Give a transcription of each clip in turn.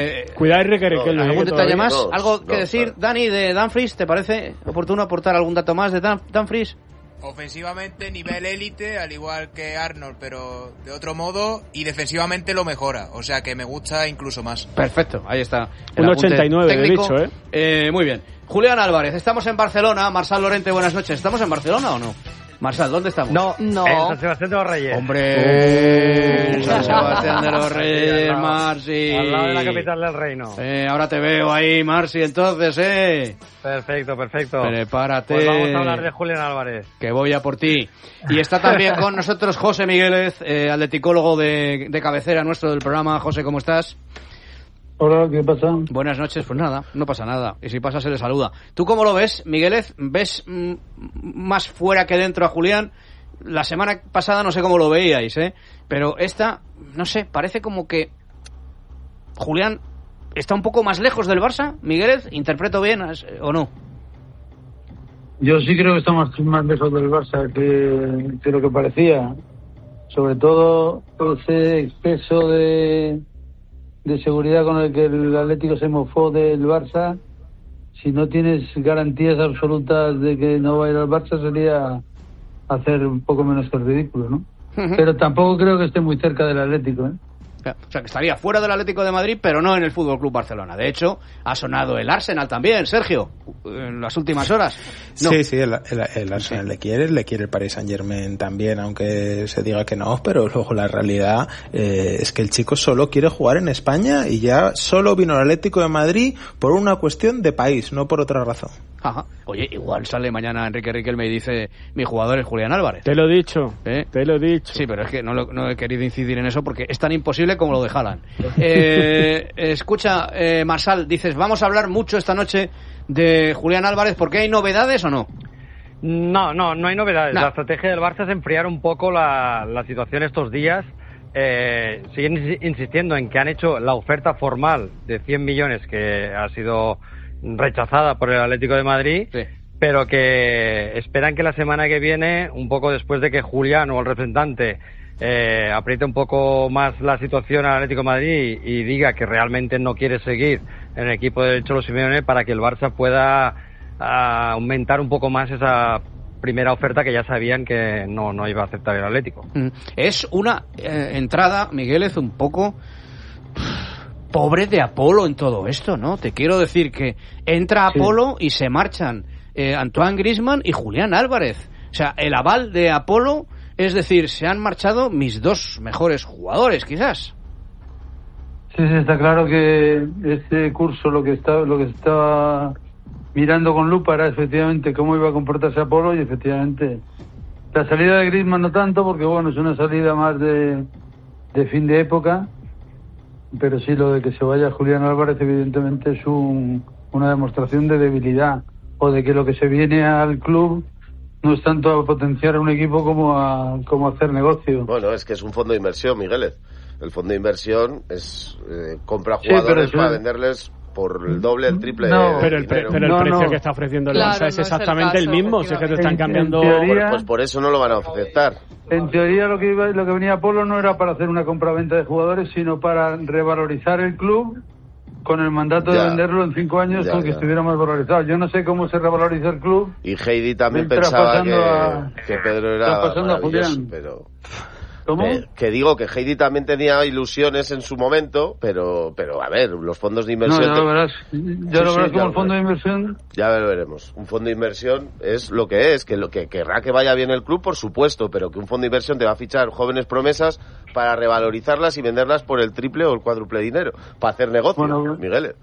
Cuidado, Riquelme. ¿Algún detalle más? ¿Algo que decir, Dani, de Dumfries? ¿Te parece oportuno aportar algún dato más de Dumfries? Ofensivamente, nivel élite, al igual que Arnold, pero de otro modo, y defensivamente lo mejora, o sea que me gusta incluso más. Perfecto, ahí está. Un 89, he dicho, Muy bien. Julián Álvarez, estamos en Barcelona. Marsal Lorente, buenas noches. ¿Estamos en Barcelona o no? Marsal, ¿dónde estamos? No. En San Sebastián de los Reyes. ¡Hombre! San Sebastián de los Reyes, Marci. Al lado de la capital del reino. Ahora te veo ahí, Marci, entonces, Perfecto. Prepárate. Pues vamos a hablar de Julián Álvarez. Que voy a por ti. Y está también con nosotros José Miguélez, atleticólogo de cabecera nuestro del programa. José, ¿cómo estás? Hola, ¿qué pasa? Buenas noches, pues nada, no pasa nada. Y si pasa, se le saluda. ¿Tú cómo lo ves, Miguélez? ¿Ves más fuera que dentro a Julián? La semana pasada no sé cómo lo veíais, pero esta, no sé, parece como que Julián está un poco más lejos del Barça. Miguélez, ¿interpreto bien o no? Yo sí creo que está más lejos del Barça que lo que parecía. Sobre todo ese exceso de seguridad con el que el Atlético se mofó del Barça. Si no tienes garantías absolutas de que no va a ir al Barça, sería hacer un poco menos que el ridículo, ¿no? Pero tampoco creo que esté muy cerca del Atlético, O sea, que estaría fuera del Atlético de Madrid, pero no en el Fútbol Club Barcelona. De hecho, ha sonado el Arsenal también, Sergio, en las últimas horas. No. Sí, el Arsenal le quiere el Paris Saint-Germain también, aunque se diga que no, pero luego la realidad es que el chico solo quiere jugar en España y ya solo vino al Atlético de Madrid por una cuestión de país, no por otra razón. Ajá. Oye, igual sale mañana Enrique Riquelme y dice: mi jugador es Julián Álvarez. Te lo he dicho. Te lo he dicho. Sí, pero es que no he querido incidir en eso porque es tan imposible como lo de Haaland. Escucha, Marsal, dices, vamos a hablar mucho esta noche de Julián Álvarez, ¿porque hay novedades o no? No hay novedades. La estrategia del Barça es enfriar un poco la situación estos días. Siguen insistiendo en que han hecho la oferta formal de 100 millones que ha sido rechazada por el Atlético de Madrid, sí, pero que esperan que la semana que viene, un poco después de que Julián o el representante apriete un poco más la situación al Atlético de Madrid y diga que realmente no quiere seguir en el equipo del Cholo Simeone, para que el Barça pueda aumentar un poco más esa primera oferta que ya sabían que no iba a aceptar el Atlético. Es una entrada, Miguélez, un poco pobre de Apolo en todo esto, ¿no? Te quiero decir que entra Apolo y se marchan Antoine Griezmann y Julián Álvarez. O sea, el aval de Apolo, es decir, se han marchado mis dos mejores jugadores, quizás. Sí, está claro que este curso lo que estaba mirando con lupa era efectivamente cómo iba a comportarse Apolo, y efectivamente la salida de Griezmann no tanto, porque bueno, es una salida más de fin de época. Pero sí, lo de que se vaya Julián Álvarez evidentemente es una demostración de debilidad, o de que lo que se viene al club no es tanto a potenciar a un equipo como a hacer negocio. Bueno, es que es un fondo de inversión, Miguel. El fondo de inversión es compra jugadores para venderles por el doble, el triple. Pero el precio que está ofreciendo el Barça es exactamente el mismo. Si es que te están cambiando. Pues por eso no lo van a aceptar. En teoría lo que venía Apolo no era para hacer una compra-venta de jugadores, sino para revalorizar el club, con el mandato de venderlo en 5 años porque estuviera más valorizado. Yo no sé cómo se revaloriza el club. Y Heidi también pensaba que Pedro era maravilloso, pero... ¿Cómo? Que digo que Heidi también tenía ilusiones en su momento, pero a ver, los fondos de inversión... No, ya lo verás como el fondo de inversión... Ya lo veremos. Un fondo de inversión es lo que es, que lo que querrá que vaya bien el club, por supuesto, pero que un fondo de inversión te va a fichar jóvenes promesas para revalorizarlas y venderlas por el triple o el cuádruple dinero, para hacer negocio, Miguel.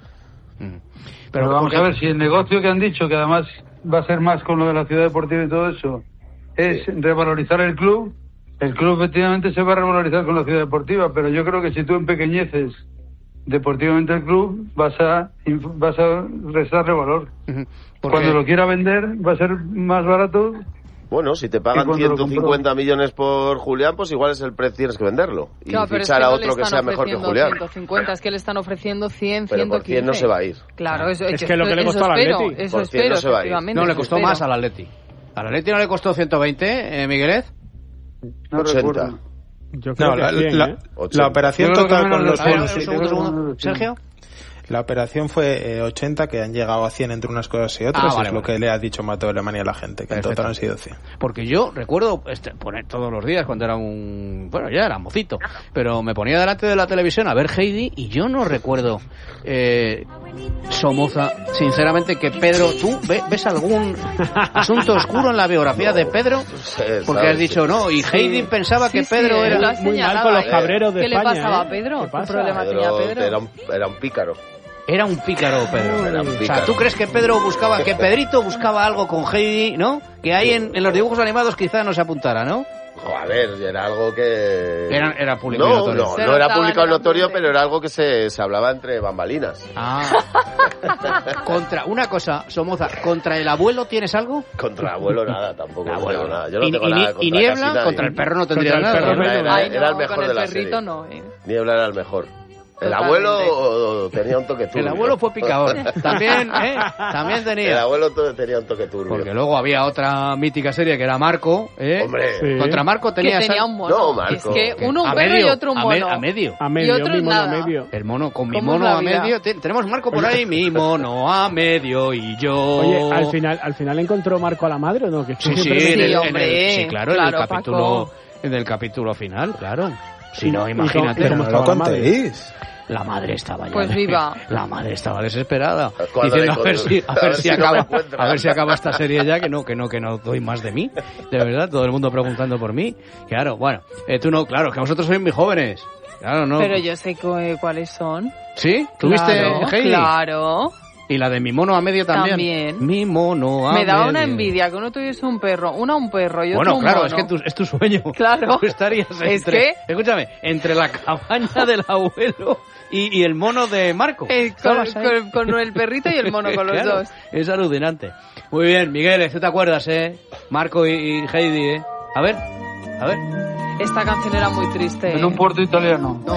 Pero vamos a ver, si el negocio que han dicho, que además va a ser más con lo de la ciudad deportiva y todo eso, es revalorizar el club efectivamente se va a revalorizar con la ciudad deportiva, pero yo creo que si tú empequeñeces deportivamente el club, vas a restarle valor. Cuando lo quiera vender, va a ser más barato. Bueno, si te pagan 150 millones por Julián, pues igual es el precio, tienes que venderlo. Y fichar a otro que sea mejor que Julián. 150, es que le están ofreciendo 100, pero 115. por 100 no se va a ir. Claro, es que lo que le costó al Atleti. Eso espero, no se va a ir. No, le costó más al Atleti. ¿Al Atleti no le costó 120, Miguelez? No 80. Yo creo que 100, la operación total con los fondos... ¿Sergio? La operación fue 80, que han llegado a 100 entre unas cosas y otras, es lo que le ha dicho Mateo Alemania a la gente, que en total han sido 100. Porque yo recuerdo poner todos los días cuando era bueno, ya era mocito, pero me ponía delante de la televisión a ver Heidi y yo no recuerdo, Somoza, sinceramente, que Pedro, ¿tú ves algún asunto oscuro en la biografía de Pedro? Porque has dicho, no, y Heidi pensaba que Pedro era muy mal con los cabreros de España. ¿Qué le pasaba a Pedro? ¿Qué problema tenía Pedro? Era un pícaro. Era un pícaro, Pedro. O sea, ¿tú crees que Pedro buscaba, que Pedrito buscaba algo con Heidi, ¿no? Que ahí en los dibujos animados quizá no se apuntara, ¿no? Joder, era algo que... Era público y notorio. No era público y notorio, pero era algo que se hablaba entre bambalinas. Contra, una cosa, Somoza, ¿contra el abuelo tienes algo? Contra el abuelo nada, tampoco. Abuelo, nada. Yo no tengo nada contra ¿Y Niebla? Contra el perro no tendría nada. Era el mejor de la serie. Niebla era el mejor. El abuelo tenía un toque turbio. El abuelo fue picador. También tenía. El abuelo tenía un toque turbio. Porque luego había otra mítica serie que era Marco. Hombre. Sí. Contra Marco tenía un mono. No, Marco. Es que uno un perro y otro un mono. A medio. Y otro mi mono nada. a medio. El mono, con mi mono a medio. Tenemos Marco por ahí, mi mono a medio y yo. Oye, al final encontró Marco a la madre, ¿o no? Que sí, claro, en el capítulo final, claro. Si no, imagínate. ¿Cómo lo contéis? La madre estaba ya. Pues viva. La madre estaba desesperada. Diciendo a ver si acaba esta serie ya, que no doy más de mí. De verdad, todo el mundo preguntando por mí. Claro, bueno, tú no, claro, que vosotros sois muy jóvenes. Claro, no. Pero yo sé cuáles son. ¿Sí? ¿Tuviste Heidi? Claro. Y la de mi mono a medio también. Mi mono a medio. Me daba una envidia que uno tuviese un perro y otro un mono. Bueno, claro, es que es tu sueño. Claro. Tú estarías escúchame, entre la cabaña del abuelo y el mono de Marco. Con el perrito y el mono, con los dos. Es alucinante. Muy bien, Miguel, ¿tú te acuerdas, Marco y Heidi, A ver. Esta canción era muy triste. En un puerto italiano. No.